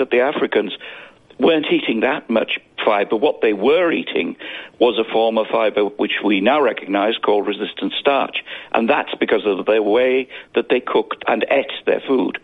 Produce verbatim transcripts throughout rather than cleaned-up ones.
that the Africans weren't eating that much fibre. What they were eating was a form of fibre which we now recognise called resistant starch. And that's because of the way that they cooked and ate their food.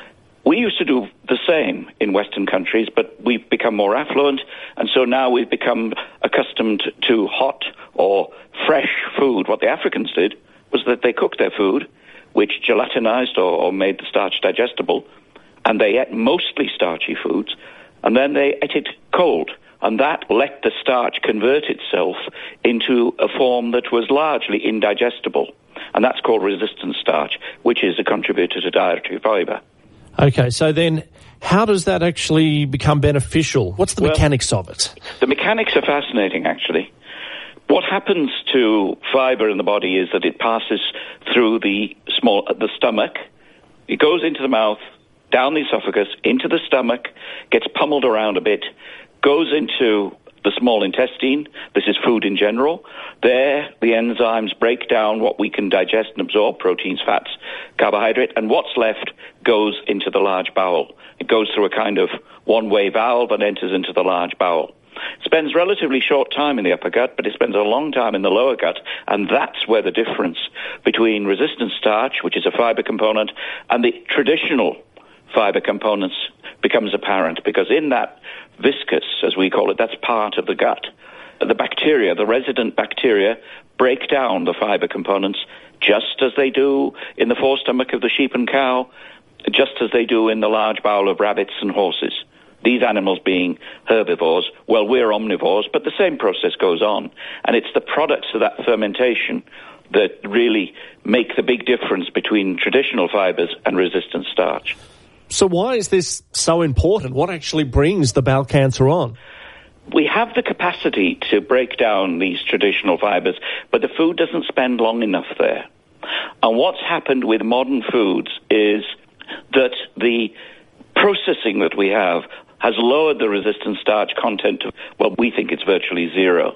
We used to do the same in Western countries, but we've become more affluent, and so now we've become accustomed to hot or fresh food. What the Africans did was that they cooked their food, which gelatinized or, or made the starch digestible, and they ate mostly starchy foods, and then they ate it cold, and that let the starch convert itself into a form that was largely indigestible, and that's called resistant starch, which is a contributor to dietary fibre. Okay, so then how does that actually become beneficial? What's the well, mechanics of it? The mechanics are fascinating, actually. What happens to fibre in the body is that it passes through the small the stomach, it goes into the mouth, down the esophagus, into the stomach, gets pummeled around a bit, goes into the small intestine. This is food in general. There, the enzymes break down what we can digest and absorb, proteins, fats, carbohydrate, and what's left goes into the large bowel. It goes through a kind of one-way valve and enters into the large bowel. It spends relatively short time in the upper gut, but it spends a long time in the lower gut, and that's where the difference between resistant starch, which is a fibre component, and the traditional fibre components becomes apparent, because in that viscous, as we call it, that's part of the gut. The bacteria, the resident bacteria, break down the fibre components just as they do in the forestomach of the sheep and cow, just as they do in the large bowel of rabbits and horses. These animals being herbivores, well, we're omnivores, but the same process goes on. And it's the products of that fermentation that really make the big difference between traditional fibres and resistant starch. So why is this so important? What actually brings the bowel cancer on? We have the capacity to break down these traditional fibres, but the food doesn't spend long enough there. And what's happened with modern foods is that the processing that we have has lowered the resistant starch content to, well, we think it's virtually zero.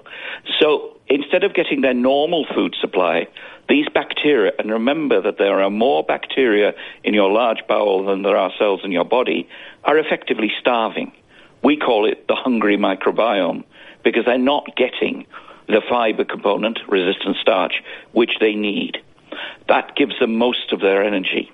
So instead of getting their normal food supply, these bacteria, and remember that there are more bacteria in your large bowel than there are cells in your body, are effectively starving. We call it the hungry microbiome, because they're not getting the fibre component, resistant starch, which they need. That gives them most of their energy.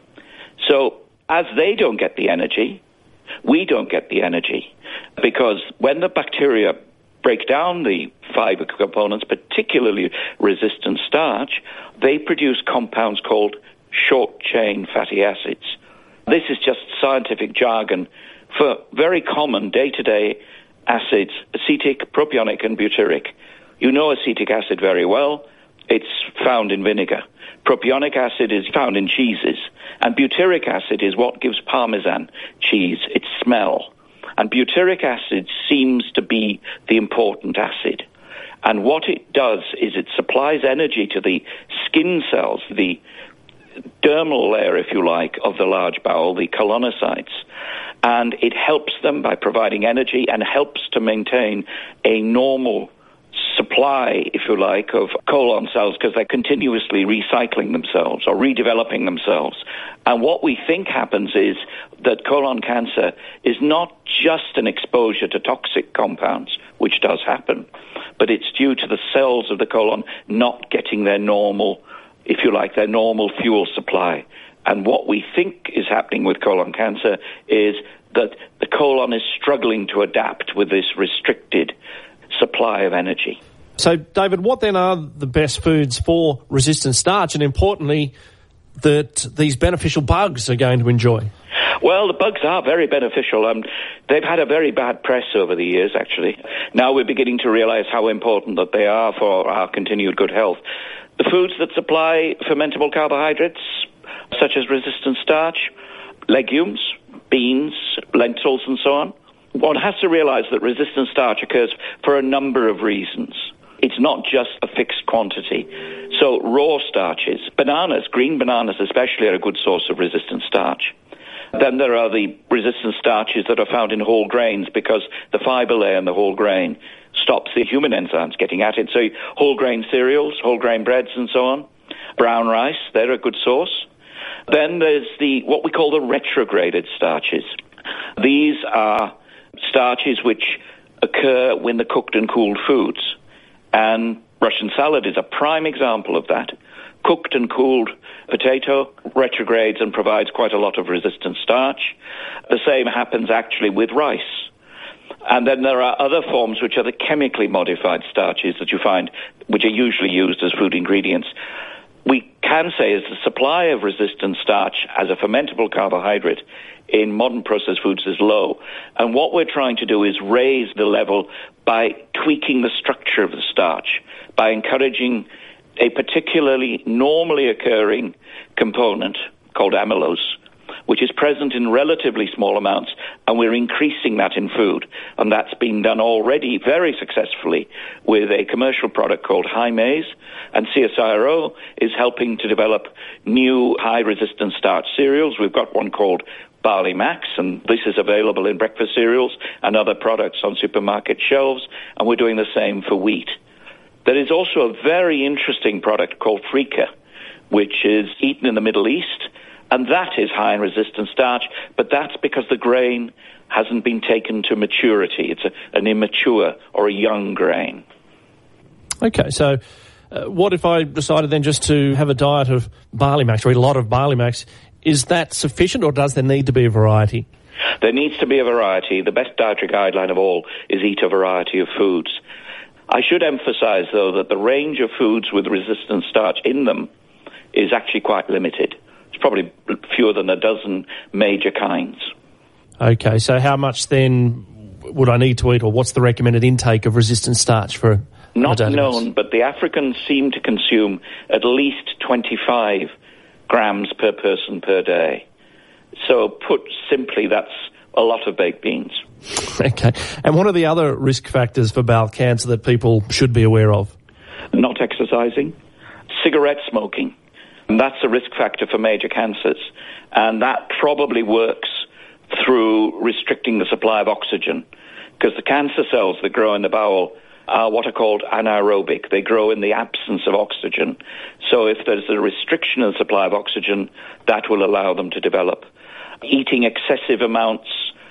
So as they don't get the energy, we don't get the energy, because when the bacteria break down the fibre components, particularly resistant starch, they produce compounds called short-chain fatty acids. This is just scientific jargon for very common day-to-day acids, acetic, propionic, and butyric. You know acetic acid very well. It's found in vinegar. Propionic acid is found in cheeses. And butyric acid is what gives Parmesan cheese its smell. And butyric acid seems to be the important acid. And what it does is it supplies energy to the skin cells, the dermal layer, if you like, of the large bowel, the colonocytes. And it helps them by providing energy and helps to maintain a normal supply, if you like, of colon cells, because they're continuously recycling themselves or redeveloping themselves. And what we think happens is that colon cancer is not just an exposure to toxic compounds, which does happen, but it's due to the cells of the colon not getting their normal, if you like, their normal fuel supply. And what we think is happening with colon cancer is that the colon is struggling to adapt with this restricted supply of energy. So, David, what then are the best foods for resistant starch, and importantly, that these beneficial bugs are going to enjoy? Well, the bugs are very beneficial. Um, they've had a very bad press over the years, actually. Now we're beginning to realize how important that they are for our continued good health. The foods that supply fermentable carbohydrates, such as resistant starch, legumes, beans, lentils, and so on. One has to realize that resistant starch occurs for a number of reasons. It's not just a fixed quantity. So raw starches, bananas, green bananas especially, are a good source of resistant starch. Then there are the resistant starches that are found in whole grains, because the fiber layer in the whole grain stops the human enzymes getting at it. So whole grain cereals, whole grain breads, and so on. Brown rice, they're a good source. Then there's the what we call the retrograded starches. These are starches which occur when they're cooked and cooled foods. And Russian salad is a prime example of that. Cooked and cooled potato retrogrades and provides quite a lot of resistant starch. The same happens actually with rice. And then there are other forms which are the chemically modified starches that you find, which are usually used as food ingredients. We can say is the supply of resistant starch as a fermentable carbohydrate in modern processed foods is low. And what we're trying to do is raise the level by tweaking the structure of the starch, by encouraging a particularly normally occurring component called amylose, which is present in relatively small amounts, and we're increasing that in food. And that's been done already very successfully with a commercial product called High Maize, and C S I R O is helping to develop new high-resistant starch cereals. We've got one called Barley Max, and this is available in breakfast cereals and other products on supermarket shelves, and we're doing the same for wheat. There is also a very interesting product called Freekeh, which is eaten in the Middle East, and that is high in resistant starch, but that's because the grain hasn't been taken to maturity. It's a, an immature or a young grain. Okay, so uh, what if I decided then just to have a diet of Barley Max or eat a lot of Barley Max? Is that sufficient, or does there need to be a variety? There needs to be a variety. The best dietary guideline of all is eat a variety of foods. I should emphasize, though, that the range of foods with resistant starch in them is actually quite limited. It's probably fewer than a dozen major kinds. Okay, so how much then would I need to eat, or what's the recommended intake of resistant starch for a Not daily known, basis? but the Africans seem to consume at least twenty-five grams per person per day. So put simply, that's a lot of baked beans. Okay. And what are the other risk factors for bowel cancer that people should be aware of? Not exercising, cigarette smoking. And that's a risk factor for major cancers. And that probably works through restricting the supply of oxygen, because the cancer cells that grow in the bowel are what are called anaerobic. They grow in the absence of oxygen. So if there's a restriction in the supply of oxygen, that will allow them to develop. Eating excessive amounts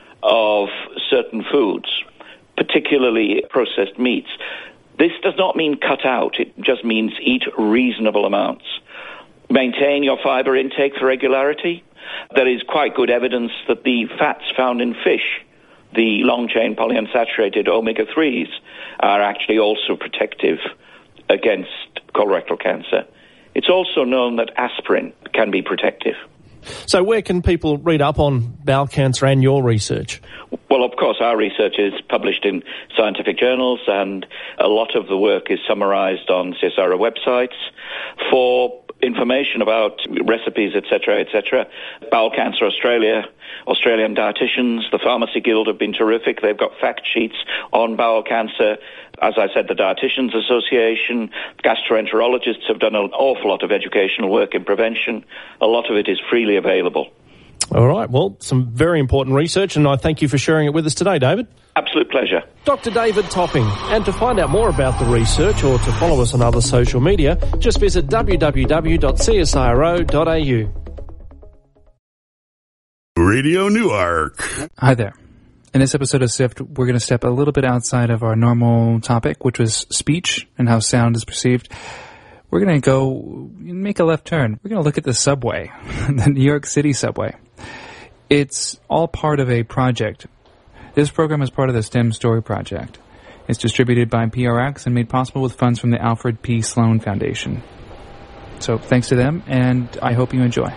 of certain foods, particularly processed meats. This does not mean cut out. It just means eat reasonable amounts. Maintain your fiber intake for regularity. There is quite good evidence that the fats found in fish, the long-chain polyunsaturated omega threes, are actually also protective against colorectal cancer. It's also known that aspirin can be protective. So where can people read up on bowel cancer and your research? Well, of course, our research is published in scientific journals, and a lot of the work is summarized on C S I R O websites. For information about recipes, et cetera, et cetera, Bowel Cancer Australia, Australian Dietitians, the Pharmacy Guild have been terrific. They've got fact sheets on bowel cancer. As I said, the Dietitians Association, gastroenterologists have done an awful lot of educational work in prevention. A lot of it is freely available. All right, well, some very important research, and I thank you for sharing it with us today, David. Absolute pleasure. Doctor David Topping. And to find out more about the research or to follow us on other social media, just visit w w w dot c s i r o dot a u. Radio Newark. Hi there. In this episode of SIFT, we're going to step a little bit outside of our normal topic, which was speech and how sound is perceived. We're going to go make a left turn. We're going to look at the subway, the New York City subway. It's all part of a project. This program is part of the STEM Story Project. It's distributed by P R X and made possible with funds from the Alfred P. Sloan Foundation. So thanks to them, and I hope you enjoy.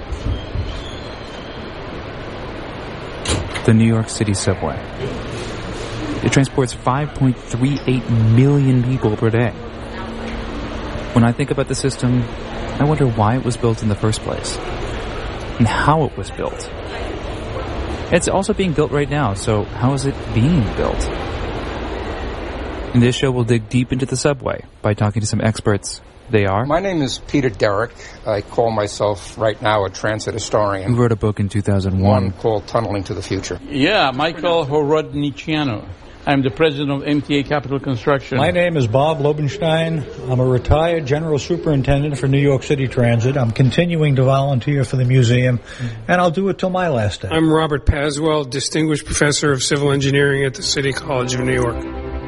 The New York City subway. It transports five point three eight million people per day. When I think about the system, I wonder why it was built in the first place and how it was built. It's also being built right now, so how is it being built? In this show, we'll dig deep into the subway by talking to some experts. They are... My name is Peter Derrick. I call myself right now a transit historian. Who wrote a book in two thousand one. One called Tunneling to the Future. Yeah, Michael Horodniciano. I'm the president of M T A Capital Construction. My name is Bob Lobenstein. I'm a retired general superintendent for New York City Transit. I'm continuing to volunteer for the museum, and I'll do it till my last day. I'm Robert Paswell, distinguished professor of civil engineering at the City College of New York.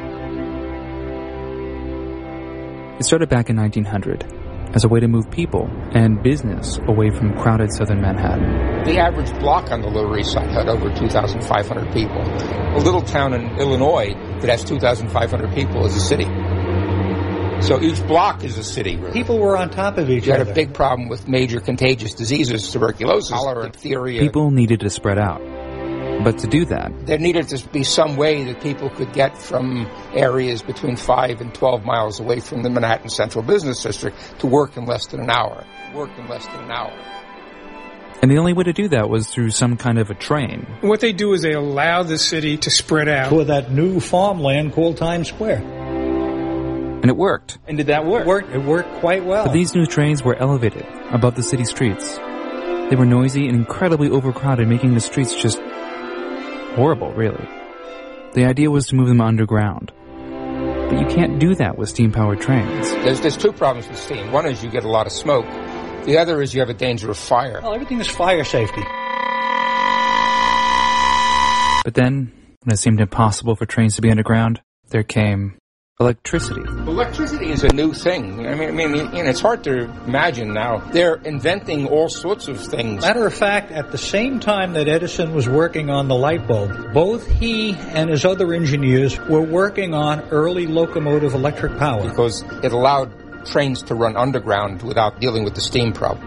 It started back in nineteen hundred as a way to move people and business away from crowded southern Manhattan. The average block on the Lower East Side had over two thousand five hundred people. A little town in Illinois that has two thousand five hundred people is a city. So each block is a city, really. People were on top of each You other. had a big problem with major contagious diseases, tuberculosis, cholera, diphtheria. People needed to spread out. But to do that, There needed to be some way that people could get from areas between five and twelve miles away from the Manhattan Central Business District to work in less than an hour. Work in less than an hour. and the only way to do that was through some kind of a train. What they do is they allow the city to spread out. For that new farmland called Times Square. And it worked. And did that work? It worked, it worked quite well. But these new trains were elevated above the city streets. They were noisy and incredibly overcrowded, making the streets just horrible, really. The idea was to move them underground. But you can't do that with steam-powered trains. There's, there's two problems with steam. One is you get a lot of smoke. The other is you have a danger of fire. Well, everything is fire safety. But then, when it seemed impossible for trains to be underground, there came electricity. Electricity is a new thing. I mean, I mean, you know, it's hard to imagine now. They're inventing all sorts of things. Matter of fact, at the same time that Edison was working on the light bulb, both he and his other engineers were working on early locomotive electric power. Because it allowed trains to run underground without dealing with the steam problem.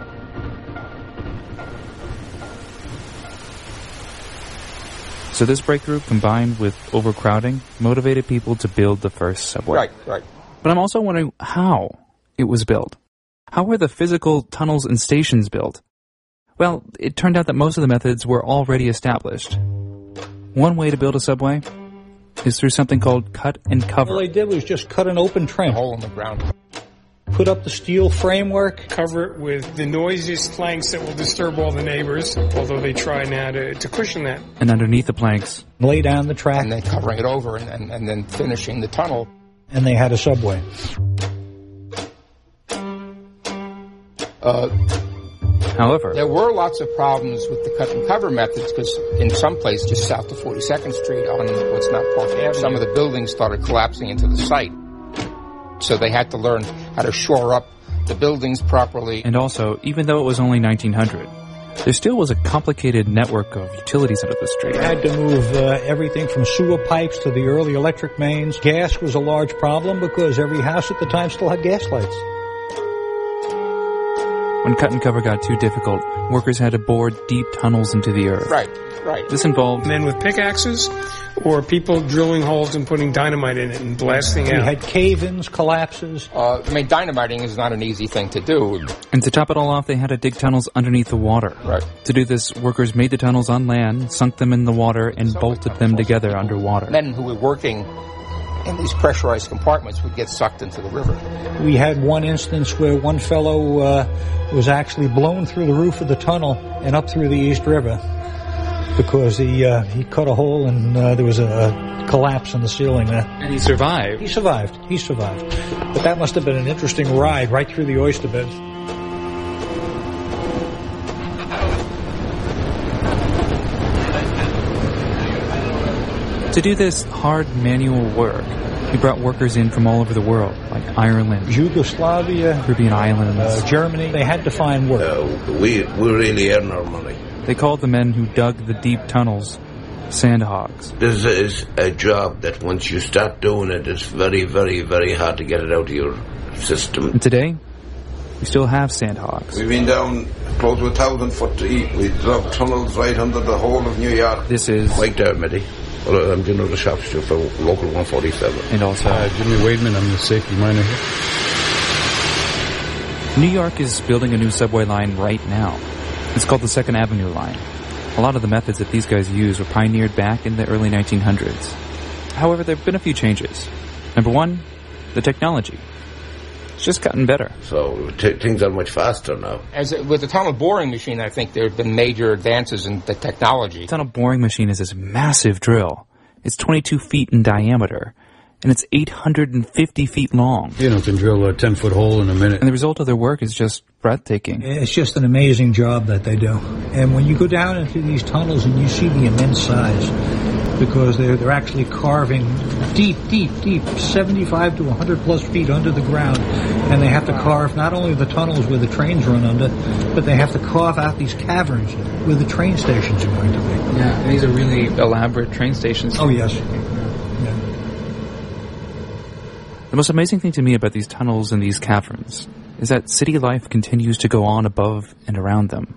So this breakthrough, combined with overcrowding, motivated people to build the first subway. Right, right. But I'm also wondering how it was built. How were the physical tunnels and stations built? Well, it turned out that most of the methods were already established. One way to build a subway is through something called cut and cover. All they did was just cut an open A trench, hole in the ground. put up the steel framework, Cover it with the noisiest planks that will disturb all the neighbors, although they try now to, to cushion that. And underneath the planks, lay down the track, And then covering it over and, and, and then finishing the tunnel. and they had a subway. Uh, however, there were lots of problems with the cut and cover methods because in some place just south of forty-second Street on what's now Park Avenue, some of the buildings started collapsing into the site. So they had to learn how to shore up the buildings properly. and also, even though it was only nineteen hundred, there still was a complicated network of utilities under the street. They had to move uh, everything from sewer pipes to the early electric mains. Gas was a large problem because every house at the time still had gas lights. When cut and cover got too difficult, workers had to bore deep tunnels into the earth. Right, right. This involved Men with pickaxes or people drilling holes and putting dynamite in it and blasting We out. had cave-ins, collapses. Uh, I mean, dynamiting is not an easy thing to do. And to top it all off, they had to dig tunnels underneath the water. Right. To do this, workers made the tunnels on land, sunk them in the water, and bolted them together underwater. Men who were working in these pressurized compartments would get sucked into the river. We had one instance where one fellow uh, was actually blown through the roof of the tunnel and up through the East River because he uh, he cut a hole and uh, there was a, a collapse in the ceiling there. And he survived. He survived. He survived. But that must have been an interesting ride right through the oyster beds. To do this hard manual work, he brought workers in from all over the world, like Ireland, Yugoslavia, Caribbean islands. uh, Germany, they had to find work. Uh, we we really earn our money. They called the men who dug the deep tunnels sandhogs. This is a job that once you start doing it, it's very, very, very hard to get it out of your system. And today, we still have sandhogs. We've been down close to a thousand foot to eat. We dug tunnels right under the whole of New York. This is... Mike Dermody. Well, I'm General Shopster for Local one forty-seven. And also... Uh, Jimmy Wademan, I'm the safety miner here. New York is building a new subway line right now. It's called the Second Avenue Line. A lot of the methods that these guys use were pioneered back in the early nineteen hundreds. However, there have been a few changes. Number one, the technology. It's just gotten better. So t- things are much faster now. As a, with the tunnel boring machine, I think there have been major advances in the technology. The tunnel boring machine is this massive drill It's twenty-two feet in diameter, and it's eight hundred fifty feet long. You know, can drill a ten-foot hole in a minute. And the result of their work is just breathtaking. It's just an amazing job that they do. And when you go down into these tunnels and you see the immense size, because they're, they're actually carving deep, deep, deep, seventy-five to one hundred plus feet under the ground. And they have to carve not only the tunnels where the trains run under, but they have to carve out these caverns where the train stations are going to be. Yeah, and these are really elaborate train stations. Oh, yes. The most amazing thing to me about these tunnels and these caverns is that city life continues to go on above and around them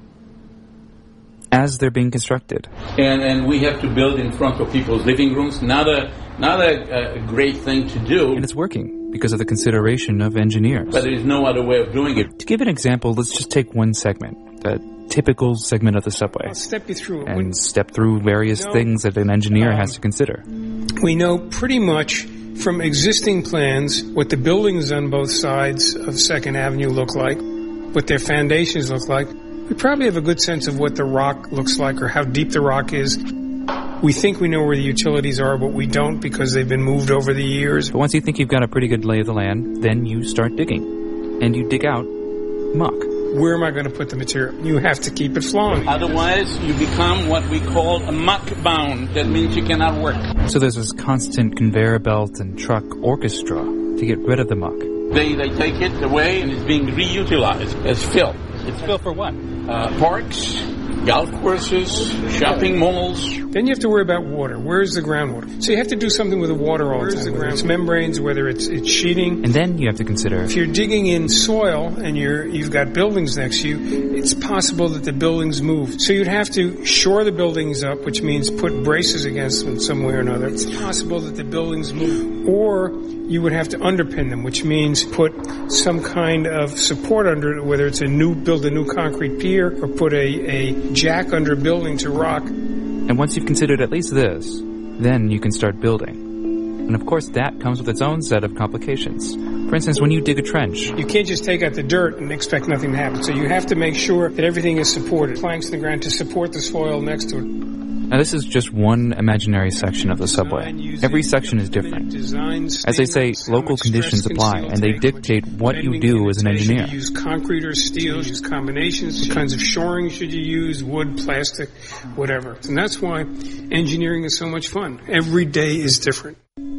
as they're being constructed. And and we have to build in front of people's living rooms. Not a not a, a great thing to do. And it's working because of the consideration of engineers. But there is no other way of doing it. To give an example, let's just take one segment, the typical segment of the subway. I'll step you through it. And When, step through various you know, things that an engineer um, has to consider. we know pretty much from existing plans what the buildings on both sides of Second Avenue look like, what their foundations look like. We probably have a good sense of what the rock looks like or how deep the rock is. We think we know where the utilities are, but we don't because they've been moved over the years. But once you think you've got a pretty good lay of the land, then you start digging. And you dig out muck. Where am I going to put the material? You have to keep it flowing. Otherwise, you become what we call a muck bound. That means you cannot work. So there's this constant conveyor belt and truck orchestra to get rid of the muck. They they take it away and it's being reutilized as fill. It's fill for what? Uh, parks, golf courses, shopping malls. Then you have to worry about water. Where's the groundwater? So you have to do something with the water all the time. Whether it's membranes, whether it's it's sheeting. And then you have to consider, If you're digging in soil and you're you've got buildings next to you, it's possible that the buildings move. So you'd have to shore the buildings up, which means put braces against them some way or another. It's possible that the buildings move. Or you would have to underpin them, which means put some kind of support under it, whether it's a new build a new concrete pier or put a, a jack under a building to rock. and once you've considered at least this, then you can start building. And of course that comes with its own set of complications. For instance, when you dig a trench, You can't just take out the dirt and expect nothing to happen. So you have to make sure that everything is supported. Planks in the ground to support the soil next to it. now this is just one imaginary section of the subway. Every section is different. As they say, local conditions apply, and they dictate what you do as an engineer. Use concrete or steel, use combinations, what kinds of shoring should you use, wood, plastic, whatever. And that's why engineering is so much fun. Every day is different.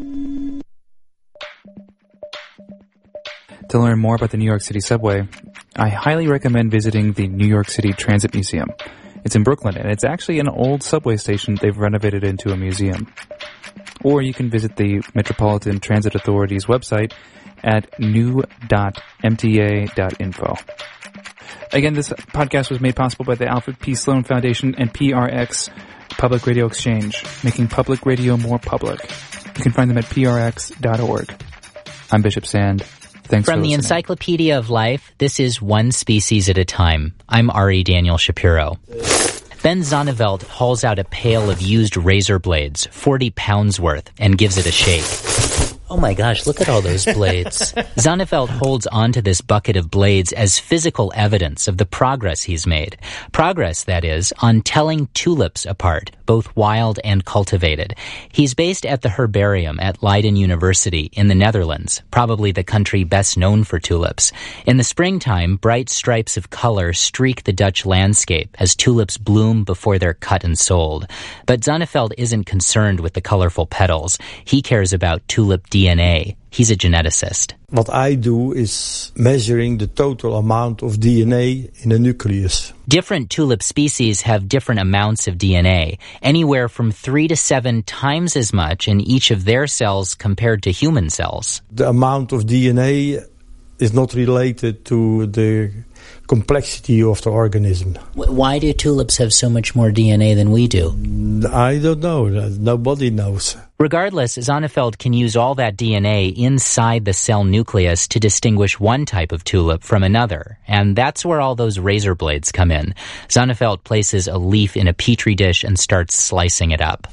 To learn more about the New York City subway, I highly recommend visiting the New York City Transit Museum. It's in Brooklyn, and it's actually an old subway station they've renovated into a museum. Or you can visit the Metropolitan Transit Authority's website at new dot m t a dot info. Again, this podcast was made possible by the Alfred P. Sloan Foundation and P R X, Public Radio Exchange, making public radio more public. You can find them at p r x dot org. I'm Bishop Sand. Thanks From for the listening. Encyclopedia of Life, this is One Species at a Time. I'm Ari Daniel Shapiro. Ben Zonneveld hauls out a pail of used razor blades, forty pounds worth, and gives it a shake. Oh my gosh, look at all those blades. Zonneveld holds onto this bucket of blades as physical evidence of the progress he's made. Progress, that is, on telling tulips apart, both wild and cultivated. He's based at the herbarium at Leiden University in the Netherlands, probably the country best known for tulips. In the springtime, bright stripes of color streak the Dutch landscape as tulips bloom before they're cut and sold. But Zonneveld isn't concerned with the colorful petals. He cares about tulip D N A. He's a geneticist. What I do is measuring the total amount of D N A in a nucleus. Different tulip species have different amounts of D N A, anywhere from three to seven times as much in each of their cells compared to human cells. The amount of D N A is not related to the complexity of the organism. Why do tulips have so much more D N A than we do? I don't know. Nobody knows. Regardless, Zonneveld can use all that D N A inside the cell nucleus to distinguish one type of tulip from another, and that's where all those razor blades come in. Zonneveld places a leaf in a petri dish and starts slicing it up.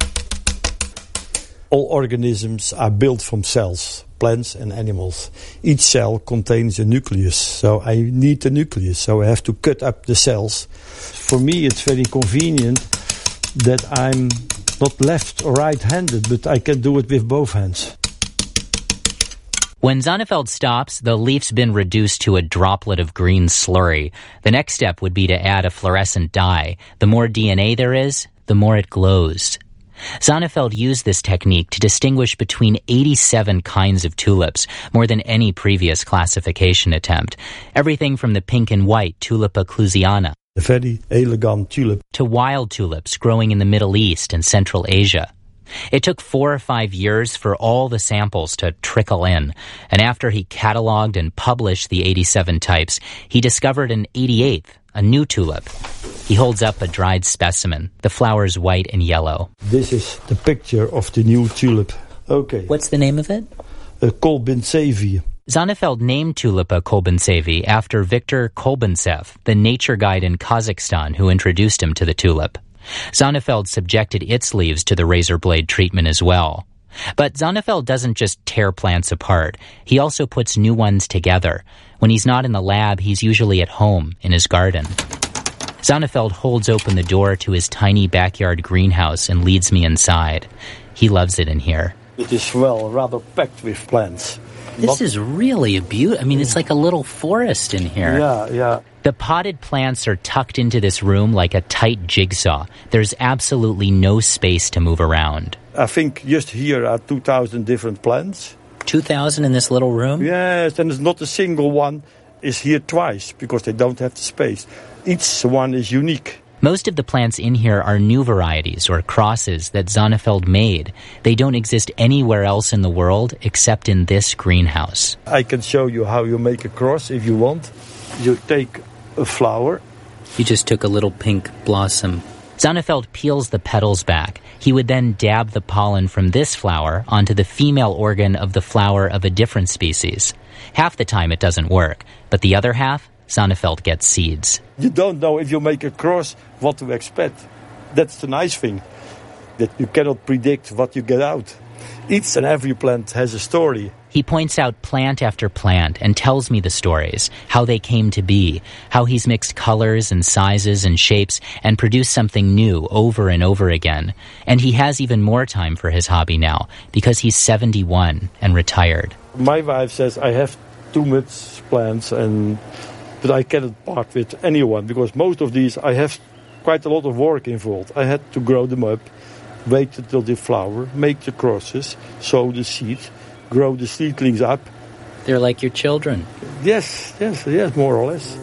All organisms are built from cells, plants and animals. Each cell contains a nucleus, so I need the nucleus, so I have to cut up the cells. For me, it's very convenient that I'm not left or right-handed, but I can do it with both hands. When Zonneveld stops, the leaf's been reduced to a droplet of green slurry. The next step would be to add a fluorescent dye. The more D N A there is, the more it glows. Zonneveld used this technique to distinguish between eighty-seven kinds of tulips, more than any previous classification attempt. Everything from the pink and white Tulipa clusiana, a very elegant tulip, to wild tulips growing in the Middle East and Central Asia. It took four or five years for all the samples to trickle in, and after he cataloged and published the eighty-seven types, he discovered an eighty-eighth, a new tulip. He holds up a dried specimen. The flower's white and yellow. This is the picture of the new tulip. Okay. What's the name of it? Uh, Kolbintsevi. Zonneveld named Tulipa Kolbintsevi after Viktor Kolbintsev, the nature guide in Kazakhstan who introduced him to the tulip. Zonneveld subjected its leaves to the razor blade treatment as well. But Zonneveld doesn't just tear plants apart. He also puts new ones together. When he's not in the lab, he's usually at home, in his garden. Zonneveld holds open the door to his tiny backyard greenhouse and leads me inside. He loves it in here. It is, well, rather packed with plants. This Not is really a beauty. I mean, it's like a little forest in here. Yeah, yeah. The potted plants are tucked into this room like a tight jigsaw. There's absolutely no space to move around. I think just here are two thousand different plants. two thousand in this little room? Yes, and there's not a single one is here twice because they don't have the space. Each one is unique. Most of the plants in here are new varieties or crosses that Zonneveld made. They don't exist anywhere else in the world except in this greenhouse. I can show you how you make a cross if you want. You take a flower. You just took a little pink blossom. Zonneveld peels the petals back. He would then dab the pollen from this flower onto the female organ of the flower of a different species. Half the time it doesn't work, but the other half, Zonneveld gets seeds. You don't know if you make a cross what to expect. That's the nice thing, that you cannot predict what you get out. Each and every plant has a story. He points out plant after plant and tells me the stories, how they came to be, how he's mixed colors and sizes and shapes and produced something new over and over again. And he has even more time for his hobby now because he's seventy-one and retired. My wife says I have too much plants and that I cannot part with anyone because most of these I have quite a lot of work involved. I had to grow them up, wait until they flower, make the crosses, sow the seed, grow the seedlings up. They're like your children. Yes, yes, yes, more or less.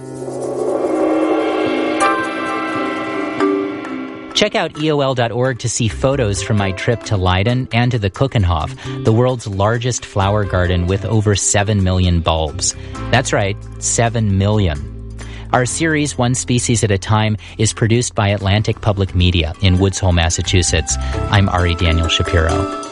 Check out E O L dot org to see photos from my trip to Leiden and to the Keukenhof, the world's largest flower garden with over seven million bulbs. That's right, seven million. Our series, One Species at a Time, is produced by Atlantic Public Media in Woods Hole, Massachusetts. I'm Ari Daniel Shapiro.